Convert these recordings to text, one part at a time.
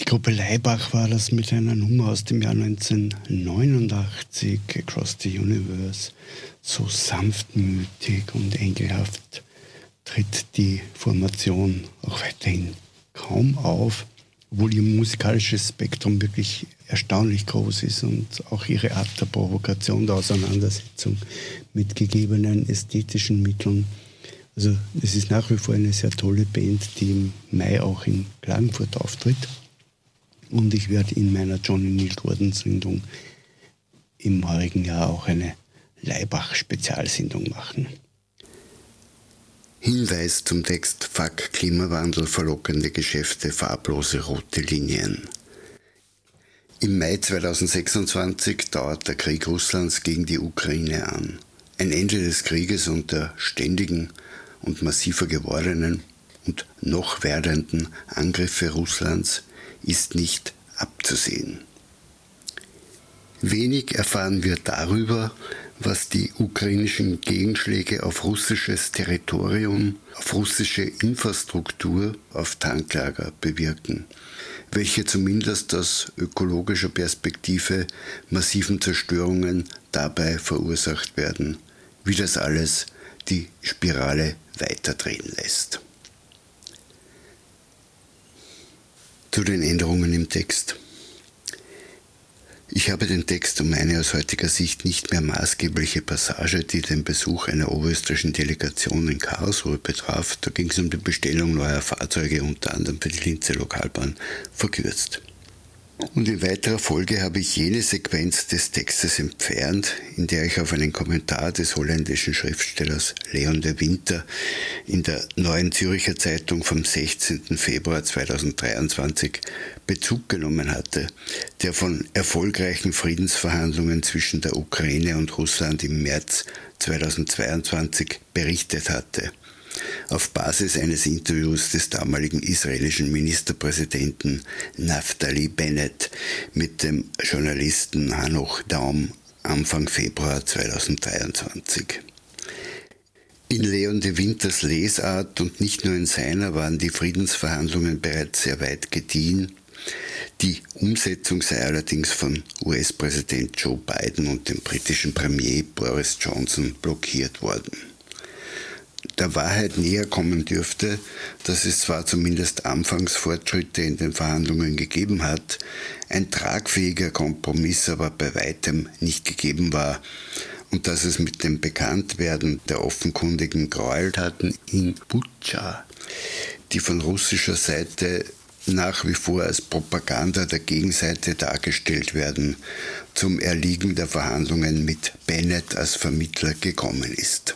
Gruppe Laibach war das mit einer Nummer aus dem Jahr 1989, Across the Universe. So sanftmütig und engelhaft tritt die Formation auch weiterhin kaum auf, obwohl ihr musikalisches Spektrum wirklich erstaunlich groß ist und auch ihre Art der Provokation, der Auseinandersetzung mit gegebenen ästhetischen Mitteln. Also es ist nach wie vor eine sehr tolle Band, die im Mai auch in Klagenfurt auftritt. Und ich werde in meiner Johnny Neal Gordon-Sendung im heurigen Jahr auch eine Laibach-Spezialsendung machen. Hinweis zum Text: Fuck Klimawandel, verlockende Geschäfte, farblose rote Linien. Im Mai 2026 dauert der Krieg Russlands gegen die Ukraine an. Ein Ende des Krieges und der ständigen und massiver gewordenen und noch werdenden Angriffe Russlands ist nicht abzusehen. Wenig erfahren wir darüber, was die ukrainischen Gegenschläge auf russisches Territorium, auf russische Infrastruktur, auf Tanklager bewirken, welche zumindest aus ökologischer Perspektive massiven Zerstörungen dabei verursacht werden, wie das alles die Spirale weiterdrehen lässt. Zu den Änderungen im Text. Ich habe den Text um eine aus heutiger Sicht nicht mehr maßgebliche Passage, die den Besuch einer oberösterreichischen Delegation in Karlsruhe betraf, da ging es um die Bestellung neuer Fahrzeuge, unter anderem für die Linzer Lokalbahn, verkürzt. Und in weiterer Folge habe ich jene Sequenz des Textes entfernt, in der ich auf einen Kommentar des holländischen Schriftstellers Leon de Winter in der Neuen Zürcher Zeitung vom 16. Februar 2023 Bezug genommen hatte, der von erfolgreichen Friedensverhandlungen zwischen der Ukraine und Russland im März 2022 berichtet hatte. Auf Basis eines Interviews des damaligen israelischen Ministerpräsidenten Naftali Bennett mit dem Journalisten Hanoch Daum Anfang Februar 2023. In Leon de Winters Lesart und nicht nur in seiner waren die Friedensverhandlungen bereits sehr weit gediehen. Die Umsetzung sei allerdings von US-Präsident Joe Biden und dem britischen Premier Boris Johnson blockiert worden. Der Wahrheit näher kommen dürfte, dass es zwar zumindest Anfangsfortschritte in den Verhandlungen gegeben hat, ein tragfähiger Kompromiss aber bei weitem nicht gegeben war und dass es mit dem Bekanntwerden der offenkundigen Gräueltaten in Butscha, die von russischer Seite nach wie vor als Propaganda der Gegenseite dargestellt werden, zum Erliegen der Verhandlungen mit Bennett als Vermittler gekommen ist.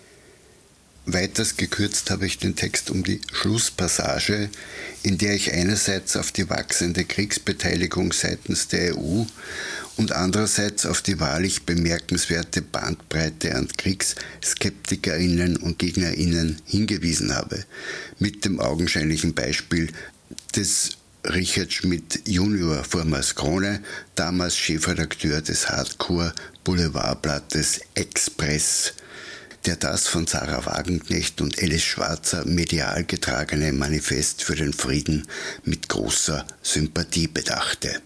Weiters gekürzt habe ich den Text um die Schlusspassage, in der ich einerseits auf die wachsende Kriegsbeteiligung seitens der EU und andererseits auf die wahrlich bemerkenswerte Bandbreite an KriegskeptikerInnen und GegnerInnen hingewiesen habe, mit dem augenscheinlichen Beispiel des Richard Schmidt Junior, vormals Krone, damals Chefredakteur des Hardcore-Boulevardblattes Express, der das von Sarah Wagenknecht und Alice Schwarzer medial getragene Manifest für den Frieden mit großer Sympathie bedachte.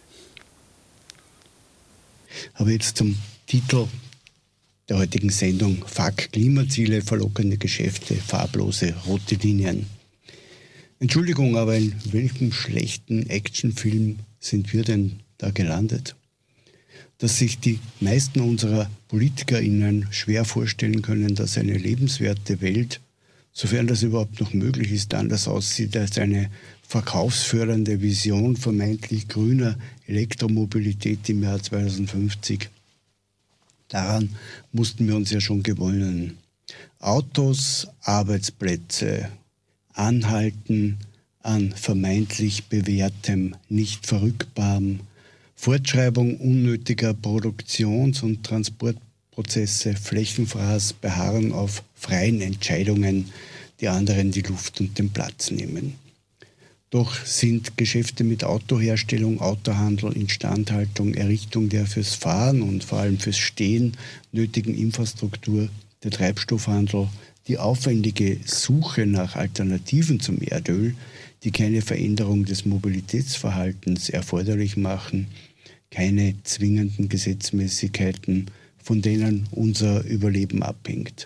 Aber jetzt zum Titel der heutigen Sendung: Fuck Klimaziele, verlockende Geschäfte, farblose rote Linien. Entschuldigung, aber in welchem schlechten Actionfilm sind wir denn da gelandet? Dass sich die meisten unserer PolitikerInnen schwer vorstellen können, dass eine lebenswerte Welt, sofern das überhaupt noch möglich ist, anders aussieht als eine verkaufsfördernde Vision vermeintlich grüner Elektromobilität im Jahr 2050. Daran mussten wir uns ja schon gewöhnen. Autos, Arbeitsplätze, Anhalten an vermeintlich bewährtem, nicht verrückbarem, Fortschreibung unnötiger Produktions- und Transportprozesse, Flächenfraß, Beharren auf freien Entscheidungen, die anderen die Luft und den Platz nehmen. Doch sind Geschäfte mit Autoherstellung, Autohandel, Instandhaltung, Errichtung der fürs Fahren und vor allem fürs Stehen nötigen Infrastruktur, der Treibstoffhandel, die aufwendige Suche nach Alternativen zum Erdöl, die keine Veränderung des Mobilitätsverhaltens erforderlich machen, keine zwingenden Gesetzmäßigkeiten, von denen unser Überleben abhängt.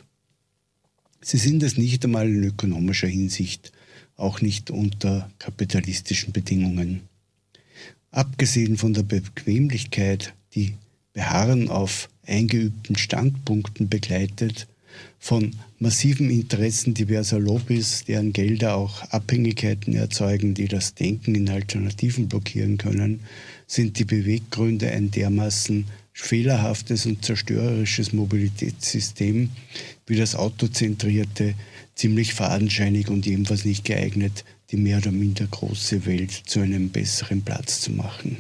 Sie sind es nicht einmal in ökonomischer Hinsicht, auch nicht unter kapitalistischen Bedingungen. Abgesehen von der Bequemlichkeit, die Beharren auf eingeübten Standpunkten begleitet, von massiven Interessen diverser Lobbys, deren Gelder auch Abhängigkeiten erzeugen, die das Denken in Alternativen blockieren können, sind die Beweggründe ein dermaßen fehlerhaftes und zerstörerisches Mobilitätssystem wie das autozentrierte ziemlich fadenscheinig und ebenfalls nicht geeignet, die mehr oder minder große Welt zu einem besseren Platz zu machen.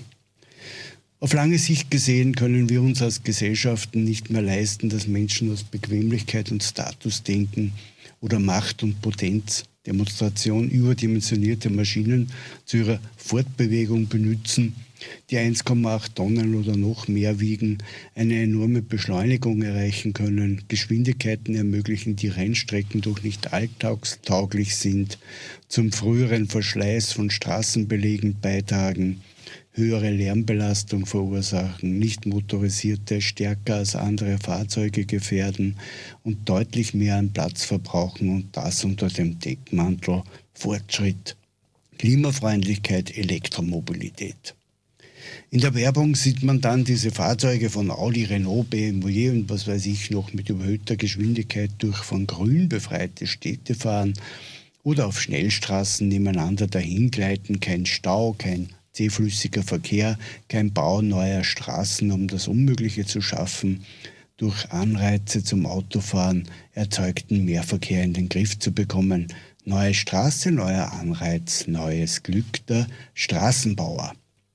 Auf lange Sicht gesehen können wir uns als Gesellschaften nicht mehr leisten, dass Menschen aus Bequemlichkeit und Statusdenken oder Macht und Potenzdemonstration überdimensionierte Maschinen zu ihrer Fortbewegung benützen, die 1,8 Tonnen oder noch mehr wiegen, eine enorme Beschleunigung erreichen können, Geschwindigkeiten ermöglichen, die Rennstrecken durch nicht alltagstauglich sind, zum früheren Verschleiß von Straßenbelägen beitragen, höhere Lärmbelastung verursachen, nicht motorisierte stärker als andere Fahrzeuge gefährden und deutlich mehr an Platz verbrauchen und das unter dem Deckmantel Fortschritt, Klimafreundlichkeit, Elektromobilität. In der Werbung sieht man dann diese Fahrzeuge von Audi, Renault, BMW und was weiß ich noch mit überhöhter Geschwindigkeit durch von Grün befreite Städte fahren oder auf Schnellstraßen nebeneinander dahingleiten, kein Stau, kein zähflüssiger Verkehr, kein Bau neuer Straßen, um das Unmögliche zu schaffen, durch Anreize zum Autofahren erzeugten Mehrverkehr in den Griff zu bekommen. Neue Straße, neuer Anreiz, neues Glück der Straßenbauer.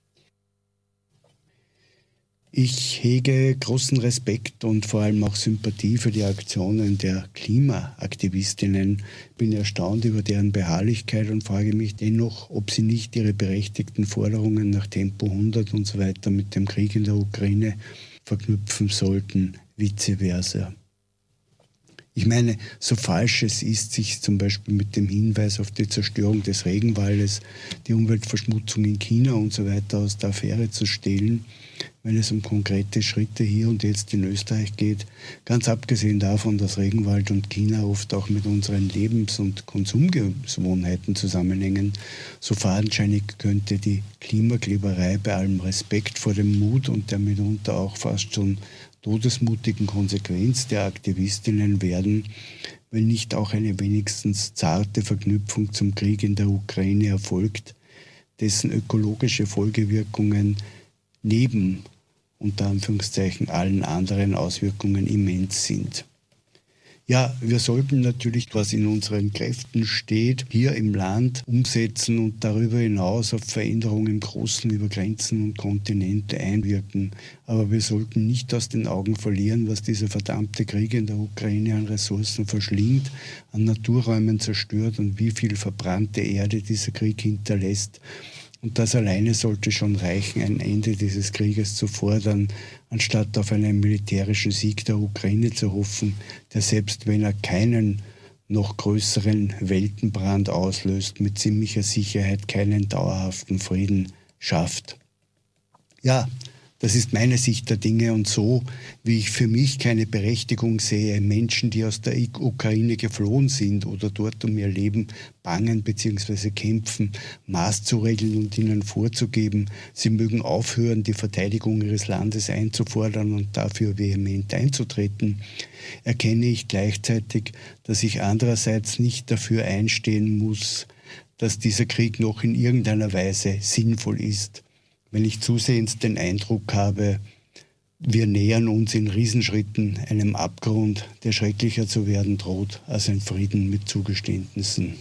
Ich hege großen Respekt und vor allem auch Sympathie für die Aktionen der Klimaaktivistinnen, bin erstaunt über deren Beharrlichkeit und frage mich dennoch, ob sie nicht ihre berechtigten Forderungen nach Tempo 100 und so weiter mit dem Krieg in der Ukraine verknüpfen sollten, vice versa. Ich meine, so falsch es ist, sich zum Beispiel mit dem Hinweis auf die Zerstörung des Regenwaldes, die Umweltverschmutzung in China und so weiter aus der Affäre zu stehlen, wenn es um konkrete Schritte hier und jetzt in Österreich geht, ganz abgesehen davon, dass Regenwald und China oft auch mit unseren Lebens- und Konsumgewohnheiten zusammenhängen, so fadenscheinig könnte die Klimakleberei bei allem Respekt vor dem Mut und der mitunter auch fast schon todesmutigen Konsequenz der Aktivistinnen werden, wenn nicht auch eine wenigstens zarte Verknüpfung zum Krieg in der Ukraine erfolgt, dessen ökologische Folgewirkungen neben, unter Anführungszeichen, allen anderen Auswirkungen immens sind. Ja, wir sollten natürlich, was in unseren Kräften steht, hier im Land umsetzen und darüber hinaus auf Veränderungen im Großen über Grenzen und Kontinente einwirken. Aber wir sollten nicht aus den Augen verlieren, was dieser verdammte Krieg in der Ukraine an Ressourcen verschlingt, an Naturräumen zerstört und wie viel verbrannte Erde dieser Krieg hinterlässt. Und das alleine sollte schon reichen, ein Ende dieses Krieges zu fordern, anstatt auf einen militärischen Sieg der Ukraine zu hoffen, der selbst wenn er keinen noch größeren Weltenbrand auslöst, mit ziemlicher Sicherheit keinen dauerhaften Frieden schafft. Ja, das ist meine Sicht der Dinge und so, wie ich für mich keine Berechtigung sehe, Menschen, die aus der Ukraine geflohen sind oder dort um ihr Leben bangen bzw. kämpfen, maßzuregeln und ihnen vorzugeben, sie mögen aufhören, die Verteidigung ihres Landes einzufordern und dafür vehement einzutreten, erkenne ich gleichzeitig, dass ich andererseits nicht dafür einstehen muss, dass dieser Krieg noch in irgendeiner Weise sinnvoll ist. Wenn ich zusehends den Eindruck habe, wir nähern uns in Riesenschritten einem Abgrund, der schrecklicher zu werden droht als ein Frieden mit Zugeständnissen.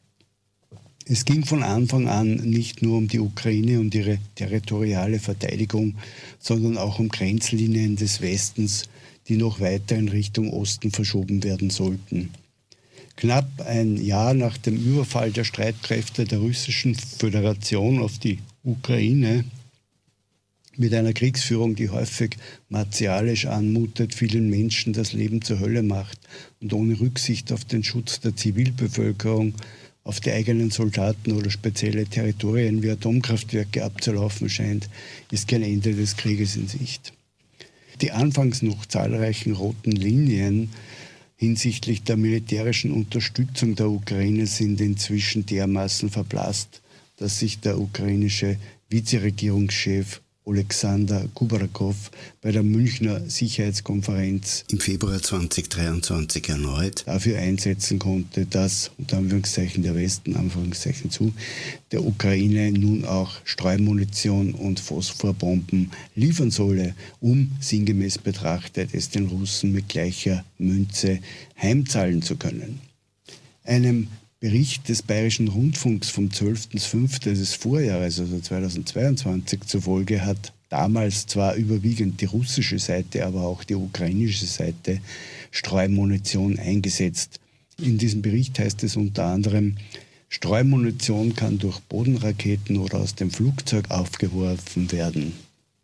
Es ging von Anfang an nicht nur um die Ukraine und ihre territoriale Verteidigung, sondern auch um Grenzlinien des Westens, die noch weiter in Richtung Osten verschoben werden sollten. Knapp ein Jahr nach dem Überfall der Streitkräfte der Russischen Föderation auf die Ukraine, mit einer Kriegsführung, die häufig martialisch anmutet, vielen Menschen das Leben zur Hölle macht und ohne Rücksicht auf den Schutz der Zivilbevölkerung auf die eigenen Soldaten oder spezielle Territorien wie Atomkraftwerke abzulaufen scheint, ist kein Ende des Krieges in Sicht. Die anfangs noch zahlreichen roten Linien hinsichtlich der militärischen Unterstützung der Ukraine sind inzwischen dermaßen verblasst, dass sich der ukrainische Vizeregierungschef Oleksandr Kubrakov bei der Münchner Sicherheitskonferenz im Februar 2023 erneut dafür einsetzen konnte, dass, unter Anführungszeichen der Westen, Anführungszeichen zu, der Ukraine nun auch Streumunition und Phosphorbomben liefern solle, um, sinngemäß betrachtet, es den Russen mit gleicher Münze heimzahlen zu können. Einem Bericht des Bayerischen Rundfunks vom 12.05. des Vorjahres, also 2022, zufolge hat damals zwar überwiegend die russische Seite, aber auch die ukrainische Seite Streumunition eingesetzt. In diesem Bericht heißt es unter anderem, Streumunition kann durch Bodenraketen oder aus dem Flugzeug aufgeworfen werden.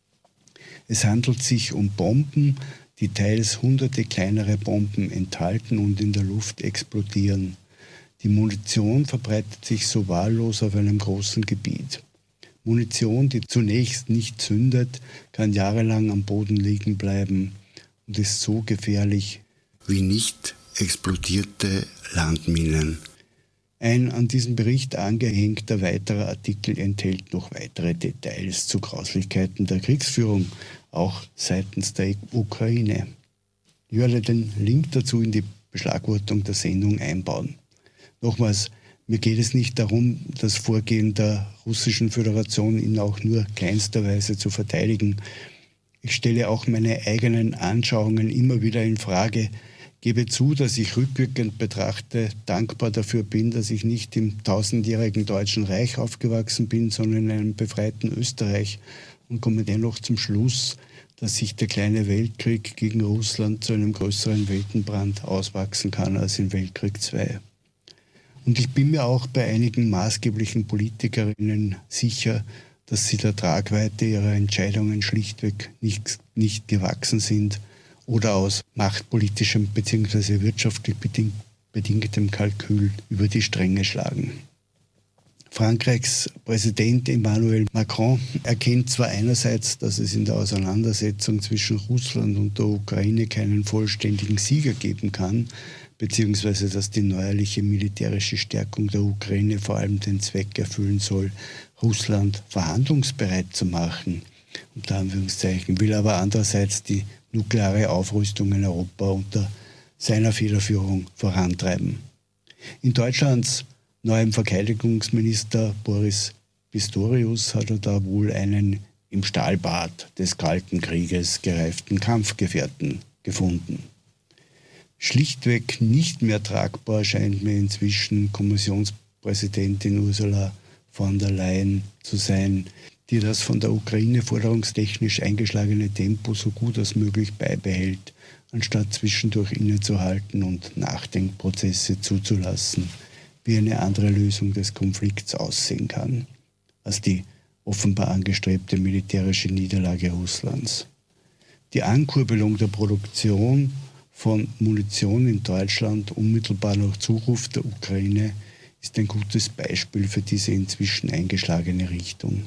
Es handelt sich um Bomben, die teils hunderte kleinere Bomben enthalten und in der Luft explodieren. Die Munition verbreitet sich so wahllos auf einem großen Gebiet. Munition, die zunächst nicht zündet, kann jahrelang am Boden liegen bleiben und ist so gefährlich wie nicht explodierte Landminen. Ein an diesen Bericht angehängter weiterer Artikel enthält noch weitere Details zu Grauslichkeiten der Kriegsführung, auch seitens der Ukraine. Ich werde den Link dazu in die Beschlagwortung der Sendung einbauen. Nochmals, mir geht es nicht darum, das Vorgehen der Russischen Föderation in auch nur kleinster Weise zu verteidigen. Ich stelle auch meine eigenen Anschauungen immer wieder in Frage, gebe zu, dass ich rückwirkend betrachte, dankbar dafür bin, dass ich nicht im 1000-jährigen Deutschen Reich aufgewachsen bin, sondern in einem befreiten Österreich und komme dennoch zum Schluss, dass sich der kleine Weltkrieg gegen Russland zu einem größeren Weltenbrand auswachsen kann als in Weltkrieg II. Und ich bin mir auch bei einigen maßgeblichen Politikerinnen sicher, dass sie der Tragweite ihrer Entscheidungen schlichtweg nicht gewachsen sind oder aus machtpolitischem bzw. wirtschaftlich bedingtem Kalkül über die Stränge schlagen. Frankreichs Präsident Emmanuel Macron erkennt zwar einerseits, dass es in der Auseinandersetzung zwischen Russland und der Ukraine keinen vollständigen Sieger geben kann, beziehungsweise dass die neuerliche militärische Stärkung der Ukraine vor allem den Zweck erfüllen soll, Russland verhandlungsbereit zu machen, unter Anführungszeichen, will aber andererseits die nukleare Aufrüstung in Europa unter seiner Federführung vorantreiben. In Deutschlands neuem Verteidigungsminister Boris Pistorius hat er da wohl einen im Stahlbad des Kalten Krieges gereiften Kampfgefährten gefunden. Schlichtweg nicht mehr tragbar scheint mir inzwischen Kommissionspräsidentin Ursula von der Leyen zu sein, die das von der Ukraine forderungstechnisch eingeschlagene Tempo so gut als möglich beibehält, anstatt zwischendurch innezuhalten und Nachdenkprozesse zuzulassen, wie eine andere Lösung des Konflikts aussehen kann, als die offenbar angestrebte militärische Niederlage Russlands. Die Ankurbelung der Produktion von Munition in Deutschland unmittelbar nach Zuruf der Ukraine ist ein gutes Beispiel für diese inzwischen eingeschlagene Richtung.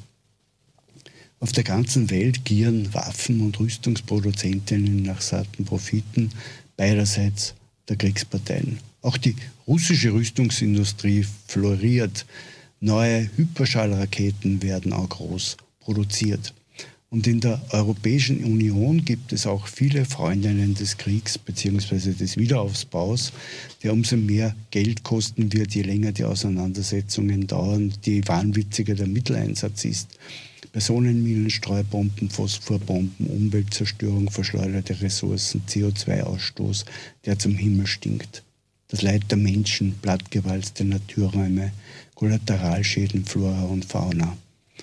Auf der ganzen Welt gieren Waffen- und Rüstungsproduzentinnen nach satten Profiten beiderseits der Kriegsparteien. Auch die russische Rüstungsindustrie floriert. Neue Hyperschallraketen werden auch groß produziert. Und in der Europäischen Union gibt es auch viele Freundinnen des Kriegs bzw. des Wiederaufbaus, der umso mehr Geld kosten wird, je länger die Auseinandersetzungen dauern, je wahnwitziger der Mitteleinsatz ist. Personenminen, Streubomben, Phosphorbomben, Umweltzerstörung, verschleuderte Ressourcen, CO2-Ausstoß, der zum Himmel stinkt. Das Leid der Menschen, plattgewalzte Naturräume, Kollateralschäden, Flora und Fauna.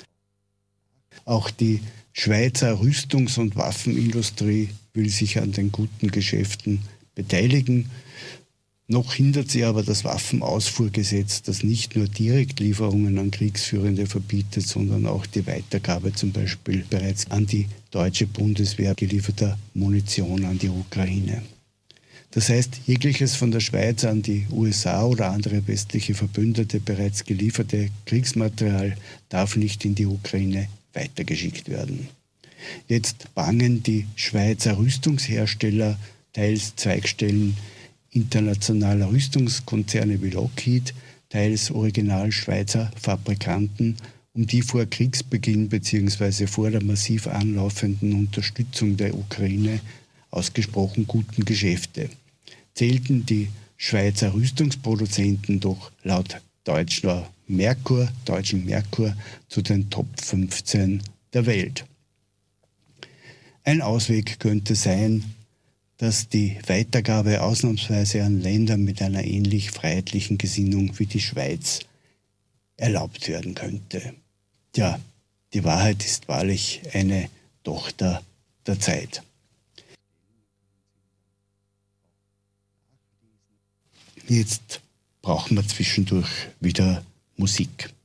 Auch die Schweizer Rüstungs- und Waffenindustrie will sich an den guten Geschäften beteiligen. Noch hindert sie aber das Waffenausfuhrgesetz, das nicht nur Direktlieferungen an Kriegsführende verbietet, sondern auch die Weitergabe zum Beispiel bereits an die deutsche Bundeswehr gelieferter Munition an die Ukraine. Das heißt, jegliches von der Schweiz an die USA oder andere westliche Verbündete bereits gelieferte Kriegsmaterial darf nicht in die Ukraine weitergeschickt werden. Jetzt bangen die Schweizer Rüstungshersteller, teils Zweigstellen internationaler Rüstungskonzerne wie Lockheed, teils original Schweizer Fabrikanten, um die vor Kriegsbeginn bzw. vor der massiv anlaufenden Unterstützung der Ukraine ausgesprochen guten Geschäfte. Zählten die Schweizer Rüstungsproduzenten doch laut deutschen Merkur zu den Top 15 der Welt. Ein Ausweg könnte sein, dass die Weitergabe ausnahmsweise an Länder mit einer ähnlich freiheitlichen Gesinnung wie die Schweiz erlaubt werden könnte. Ja, die Wahrheit ist wahrlich eine Tochter der Zeit. Jetzt brauchen wir zwischendurch wieder Musik.